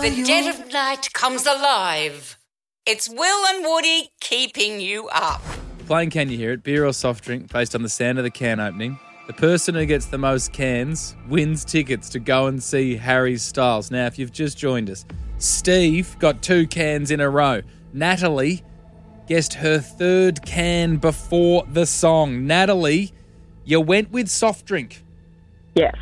the dead of night comes alive. It's Will and Woody keeping you up. Playing Can You Hear It, beer or soft drink based on the sound of the can opening. The person who gets the most cans wins tickets to go and see Harry Styles. Now, if you've just joined us, Steve got 2 cans in a row. Natalie guessed her 3rd can before the song. Natalie, you went with soft drink. Yes.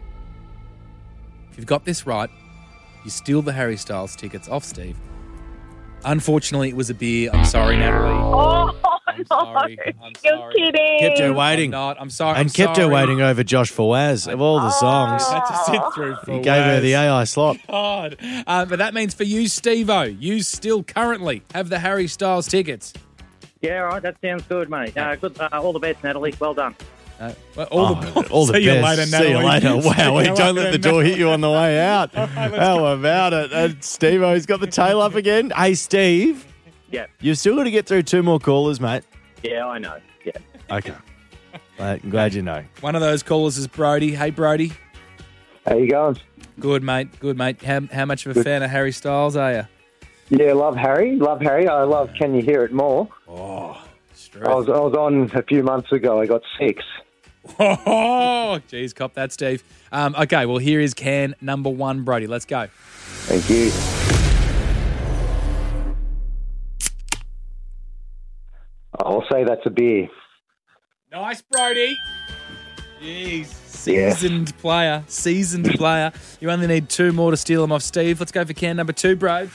If you've got this right, you steal the Harry Styles tickets off Steve. Unfortunately, it was a beer. I'm sorry, Natalie. Oh, I'm sorry. I'm You're sorry. kidding. Kept her waiting. I'm sorry. And kept her waiting over Josh Fawaz of all the songs. I had to sit through for He gave her the AI slot. God. But that means for you, Steve-O, you still currently have the Harry Styles tickets. Yeah, all right. That sounds good, mate. Good. All the best, Natalie. Well done. All the See you best. later, Natalie. See you later. Wow, See you don't let later, the door hit you on the way out. How about it? And Steve-O's got the tail up again. Hey, Steve. Yeah. You've still got to get through 2 more callers, mate. Yeah, I know. Yeah. Okay. Mate, I'm glad you know. One of those callers is Brody. Hey, Brody. How you going? Good, mate. Good, mate. How much of a fan of Harry Styles are you? Yeah, love Harry. I love Can You Hear It more. Oh, straight. I was on a few months ago. I got 6. Oh, geez, cop that, Steve. Okay, well, here is can number 1, Brody. Let's go. Thank you. I'll say that's a beer. Nice, Brody. Jeez. Seasoned player. You only need 2 more to steal them off Steve. Let's go for can number 2, bro.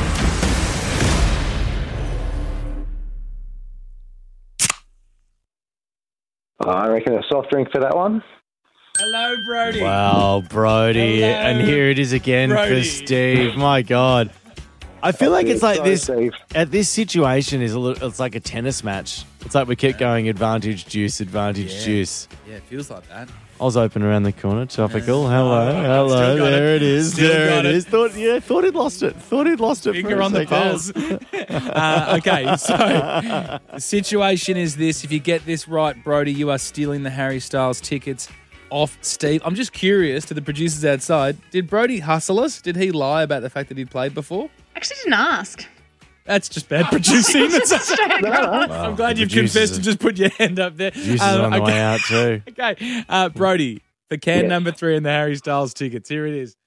I reckon a soft drink for that one. Hello, Brody. Wow, Brody. Hello, And here it is again Brody. for Steve. My God. I feel like it's like Sorry, this. Steve. At this situation is it's like a tennis match. It's like we keep going advantage juice. Yeah, it feels like that. I was open around the corner. Topical. Hello. Still got There it. it is. Still There got it it. is. Thought he'd lost it. Finger for a on the second. pulse. Okay, so the situation is this. If you get this right, Brody, you are stealing the Harry Styles tickets off Steve. I'm just curious to the producers outside. Did Brody hustle us? Did he lie about the fact that he'd played before? Actually didn't ask. That's just bad producing. Straight I'm glad the you've producers confessed are- and just put your hand up there. Juice is on the way out too. Okay, Brody, for can number 3 in the Harry Styles tickets. Here it is.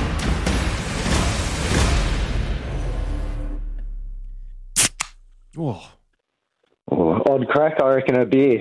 Whoa. Oh, odd crack, I reckon a beer.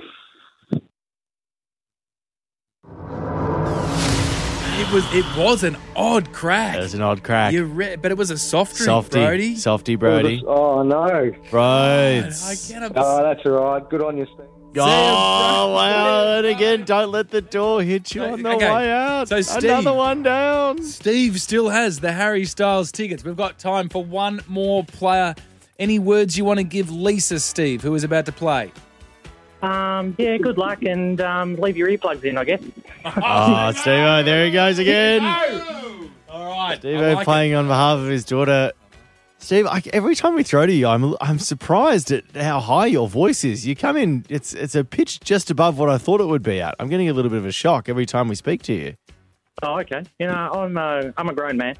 It was an odd crack. That was an odd crack. But it was a soft drink, Brody. Softy, Brody. Oh, no. Right. Oh, that's all right. Good on you, Steve. Oh, wow. And again, don't let the door hit you on the Okay. way out. So, Steve- Another one down. Steve still has the Harry Styles tickets. We've got time for one more player. Any words you want to give Lisa, Steve, who is about to play? Yeah, good luck and leave your earplugs in, I guess. Oh, Steve-O, there he goes again. All right. Steve-O playing on behalf of his daughter. Steve, every time we throw to you, I'm surprised at how high your voice is. You come in, it's a pitch just above what I thought it would be at. I'm getting a little bit of a shock every time we speak to you. Oh, okay. You know, I'm a grown man.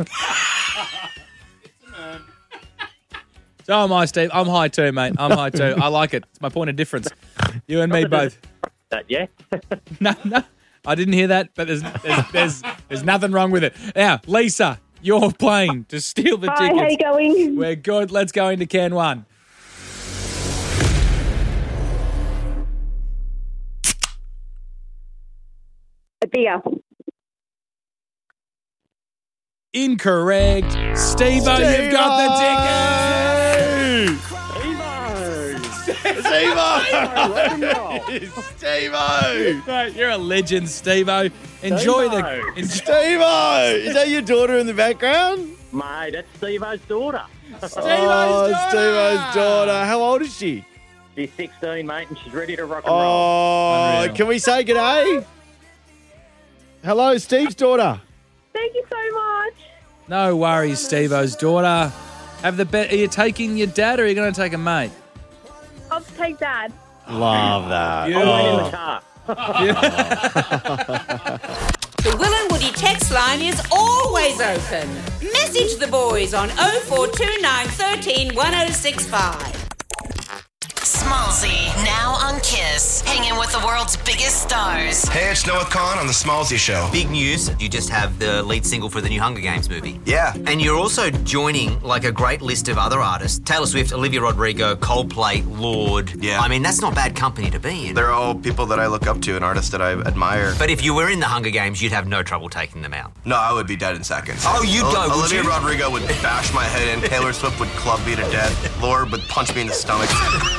So am I, Steve. I'm high too, mate. I'm high too. I like it. It's my point of difference. You and me both. Yeah. No, I didn't hear that, but there's nothing wrong with it. Now, Lisa, you're playing to steal the Hi, tickets. how you going? We're good. Let's go into can 1. A beer. Incorrect. Steve-O, you've got the tickets. Steve-O! Mate, you're a legend, Steve-O. Enjoy Steve-O. Steve-O! Is that your daughter in the background? Mate, that's Steve-O's daughter. Steve-O's daughter. How old is she? She's 16, mate, and she's ready to rock and roll. Oh, Unreal. can we say g'day? Hello, Steve's daughter. Thank you so much. No worries, Steve-O's daughter. Are you taking your dad or are you going to take a mate? I'll take Dad. Love that. Yeah. I'm waiting in the car. The Will and Woody text line is always open. Message the boys on 0429 13 1065. Smallsy, now on Kiss. Hanging with the world's biggest stars. Hey, it's Noah Khan on The Smallsy Show. Big news, you just have the lead single for the new Hunger Games movie. Yeah. And you're also joining like a great list of other artists. Taylor Swift, Olivia Rodrigo, Coldplay, Lorde. Yeah. I mean, that's not bad company to be in. They're all people that I look up to and artists that I admire. But if you were in the Hunger Games, you'd have no trouble taking them out. No, I would be dead in seconds. Oh, you'd go, would Olivia you? Rodrigo would bash my head in. Taylor Swift would club me to death. Lorde would punch me in the stomach.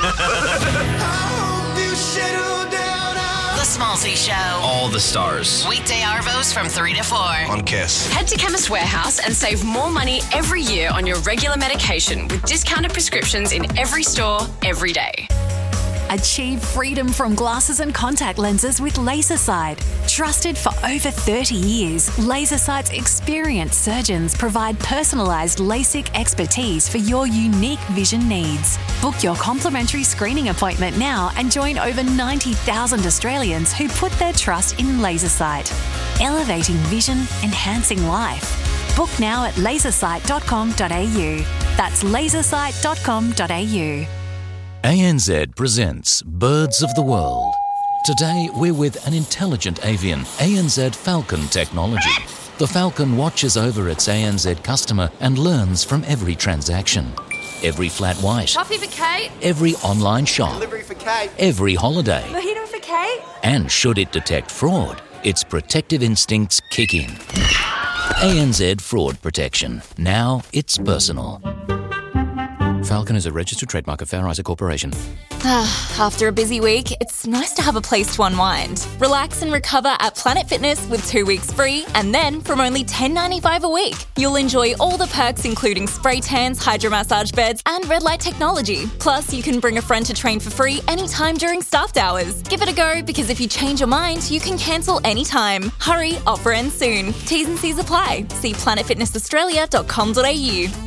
The Smallsy Show. All the stars. Weekday Arvos from 3 to 4. On Kiss. Head to Chemist Warehouse and save more money every year on your regular medication with discounted prescriptions in every store, every day. Achieve freedom from glasses and contact lenses with LaserSight. Trusted for over 30 years, LaserSight's experienced surgeons provide personalised LASIK expertise for your unique vision needs. Book your complimentary screening appointment now and join over 90,000 Australians who put their trust in LaserSight. Elevating vision, enhancing life. Book now at lasersight.com.au. That's lasersight.com.au. ANZ presents Birds of the World. Today we're with an intelligent avian, ANZ Falcon technology. The Falcon watches over its ANZ customer and learns from every transaction. Every flat white. Coffee for Kate. Every online shop. Delivery for Kate. Every holiday. Mojito for Kate. And should it detect fraud, its protective instincts kick in. ANZ Fraud Protection. Now it's personal. Falcon is a registered trademark of Fair Isaac Corporation. After a busy week, it's nice to have a place to unwind. Relax and recover at Planet Fitness with 2 weeks free, and then from only $10.95 a week, you'll enjoy all the perks including spray tans, hydromassage beds, and red light technology. Plus, you can bring a friend to train for free anytime during staffed hours. Give it a go, because if you change your mind, you can cancel anytime. Hurry, offer ends soon. T's and C's apply. See planetfitnessaustralia.com.au.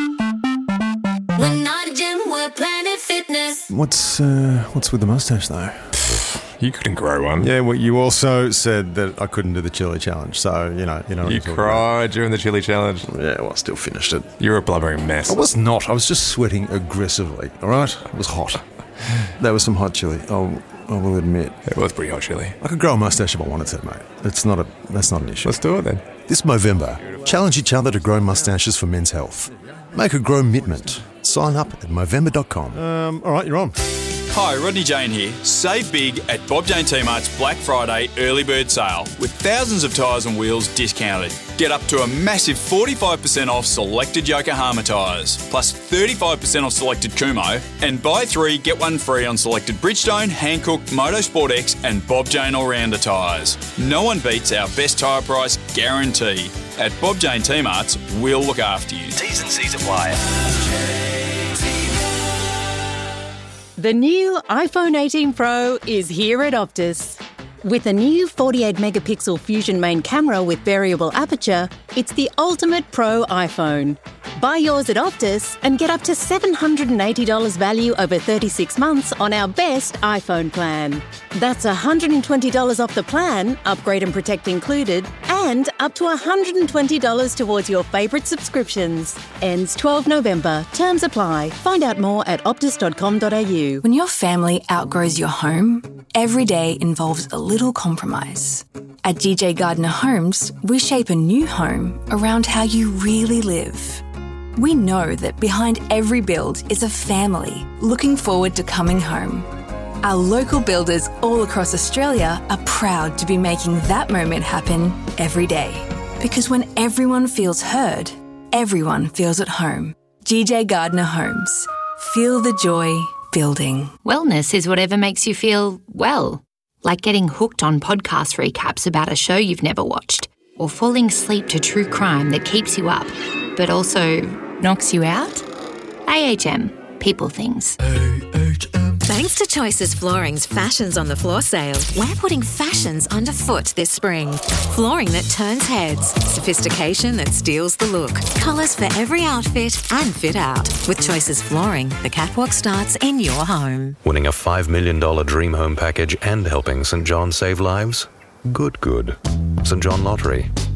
We're not a gym, we're Planet Fitness. What's with the mustache though? You couldn't grow one. Yeah, well, you also said that I couldn't do the chili challenge, so you know. You cried during the chili challenge. Yeah, well, I still finished it. You were a blubbering mess. I was not. I was just sweating aggressively. All right, it was hot. That was some hot chili. I will admit. It was pretty hot chili. I could grow a mustache if I wanted to, mate. That's not an issue. Let's do it then. This Movember, challenge each other to grow mustaches for men's health. Make a grow mitment. Sign up at Movember.com. All right, you're on. Hi, Rodney Jane here. Save big at Bob Jane T-Mart's Black Friday early bird sale with thousands of tyres and wheels discounted. Get up to a massive 45% off selected Yokohama tyres, plus 35% off selected Kumho, and buy 3, get 1 free on selected Bridgestone, Hankook, Motorsport X and Bob Jane All-Rounder tyres. No one beats our best tyre price guarantee. At Bob Jane T-Mart's, we'll look after you. T's and C's apply. The new iPhone 18 Pro is here at Optus. With a new 48-megapixel Fusion main camera with variable aperture, it's the ultimate pro iPhone. Buy yours at Optus and get up to $780 value over 36 months on our best iPhone plan. That's $120 off the plan, upgrade and protect included, and up to $120 towards your favourite subscriptions. Ends 12 November. Terms apply. Find out more at optus.com.au. When your family outgrows your home, every day involves a little compromise. At DJ Gardner Homes, we shape a new home around how you really live. We know that behind every build is a family looking forward to coming home. Our local builders all across Australia are proud to be making that moment happen every day. Because when everyone feels heard, everyone feels at home. DJ Gardner Homes. Feel the joy building. Wellness is whatever makes you feel well. Like getting hooked on podcast recaps about a show you've never watched. Or falling asleep to true crime that keeps you up, but also knocks you out? AHM. People things. Thanks to Choices Flooring's Fashions on the Floor sale, we're putting fashions underfoot this spring. Flooring that turns heads, sophistication that steals the look, colours for every outfit and fit out. With Choices Flooring, the catwalk starts in your home. Winning a $5 million dream home package and helping St. John save lives? Good. St. John Lottery.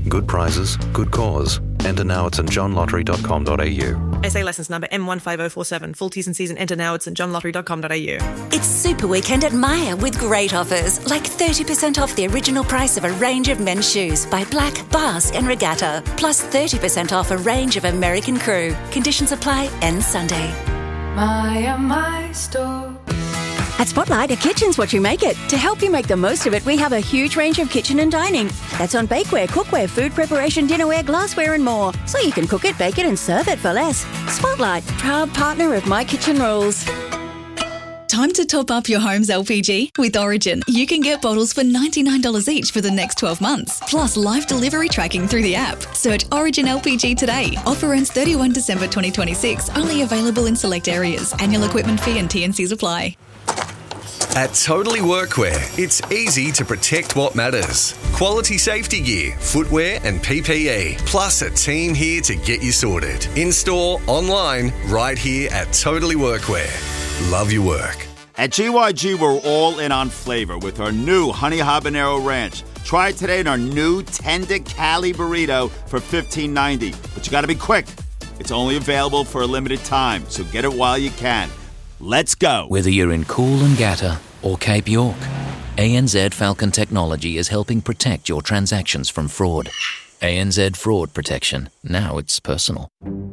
Good prizes, good cause. Enter now at stjohnlottery.com.au. SA licence number M15047. Full T's and C's and enter now at stjohnlottery.com.au. It's Super Weekend at Myer with great offers, like 30% off the original price of a range of men's shoes by Black, Basque and Regatta, plus 30% off a range of American Crew. Conditions apply, ends Sunday. My store. At Spotlight, a kitchen's what you make it. To help you make the most of it, we have a huge range of kitchen and dining. That's on bakeware, cookware, food preparation, dinnerware, glassware and more. So you can cook it, bake it and serve it for less. Spotlight, proud partner of My Kitchen Rules. Time to top up your home's LPG? With Origin, you can get bottles for $99 each for the next 12 months, plus live delivery tracking through the app. Search Origin LPG today. Offer ends 31 December 2026. Only available in select areas. Annual equipment fee and T&Cs apply. At Totally Workwear, it's easy to protect what matters. Quality safety gear, footwear and PPE, plus a team here to get you sorted. In-store, online, right here at Totally Workwear. Love your work. At GYG, we're all in on flavor with our new Honey Habanero Ranch. Try it today in our new Tender Cali Burrito for $15.90. But you gotta be quick. It's only available for a limited time, so get it while you can. Let's go. Whether you're in Coolangatta or Cape York, ANZ Falcon Technology is helping protect your transactions from fraud. ANZ Fraud Protection. Now it's personal.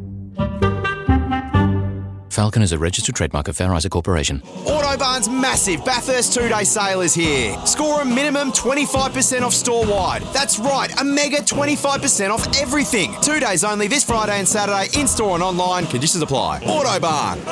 Falcon is a registered trademark of Fair Isaac Corporation. Autobarn's massive Bathurst 2-day sale is here. Score a minimum 25% off store-wide. That's right, a mega 25% off everything. 2 days only this Friday and Saturday, in-store and online. Conditions apply. Autobarn.